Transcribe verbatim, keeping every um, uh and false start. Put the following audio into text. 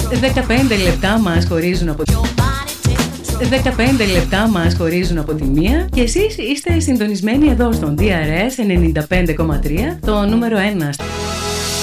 δεκαπέντε λεπτά μας χωρίζουν από δεκαπέντε λεπτά μας χωρίζουν από τη μία και εσείς είστε συντονισμένοι εδώ στον ντι αρ ες ενενήντα πέντε κόμμα τρία, το νούμερο ένα.